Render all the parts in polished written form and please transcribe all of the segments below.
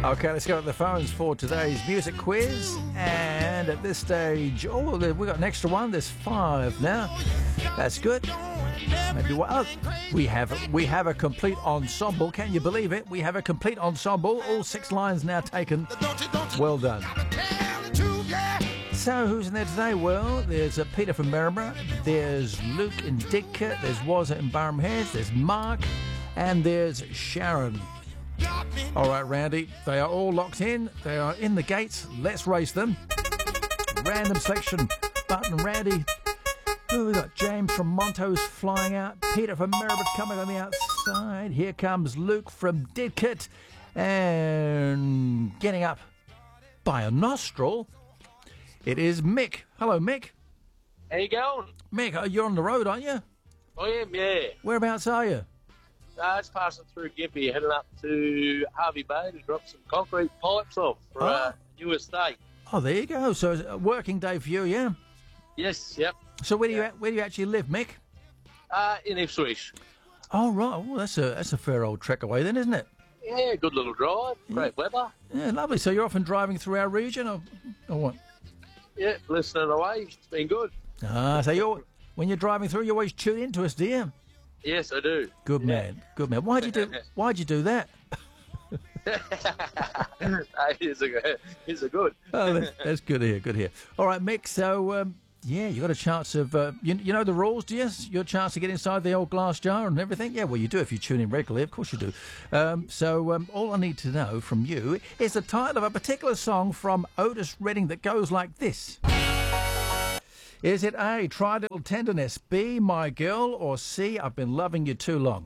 Okay, let's go to the phones for today's music quiz. And at this stage, we got an extra one. There's 5 now. That's good. Maybe we have a complete ensemble. Can you believe it? We have a complete ensemble. All 6 lines now taken. Well done. So who's in there today? Well, there's Peter from Maryborough. There's Luke in Didcot. There's Wazza in Barham Heads. There's Mark. And there's Sharon. All right, Randy, they are all locked in. They are in the gates. Let's race them. Random selection button, Randy. Oh, we've got James from Montos flying out. Peter from Maryborough coming on the outside. Here comes Luke from Didcot. And getting up by a nostril, it is Mick. Hello, Mick. How you going? Mick, you're on the road, aren't you? I am, yeah. Whereabouts are you? It's passing through Gympie, heading up to Harvey Bay to drop some concrete pipes off for a new estate. Oh, there you go. So it's a working day for you, yeah? Yes, yep. So where do you actually live, Mick? In Ipswich. Oh, right. Well, that's a fair old trek away then, isn't it? Yeah, good little drive. Great weather. Yeah, lovely. So you're often driving through our region, or what? Yeah, listening away. It's been good. So when you're driving through, you always tune into us, do you? Yes, I do. Good man. Good man. Why'd you do that? He's a good. Oh, that's good to hear. Good to hear. All right, Mick. So you got a chance of you know the rules, do you? Your chance to get inside the old glass jar and everything. Yeah, well, you do if you tune in regularly. Of course you do. All I need to know from you is the title of a particular song from Otis Redding that goes like this. Is it A, Try a Little Tenderness, B, My Girl, or C, I've Been Loving You Too Long?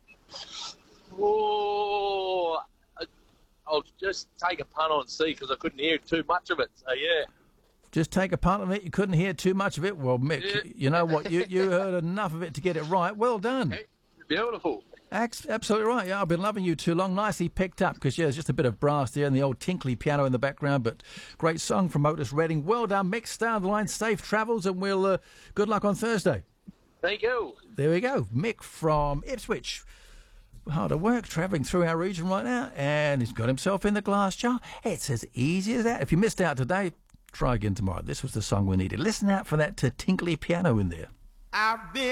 Oh, I'll just take a punt on C because I couldn't hear too much of it. So, yeah. Just take a punt on it? You couldn't hear too much of it? Well, Mick, yeah. You know what? You heard enough of it to get it right. Well done. Hey, beautiful. Absolutely right. Yeah, I've been loving you too long. Nicely picked up because, there's just a bit of brass there and the old tinkly piano in the background. But great song from Otis Redding. Well done, Mick. Stay on the line. Safe travels and we'll good luck on Thursday. Thank you. There we go. Mick from Ipswich. Hard at work, travelling through our region right now. And he's got himself in the glass jar. It's as easy as that. If you missed out today, try again tomorrow. This was the song we needed. Listen out for that tinkly piano in there. I've been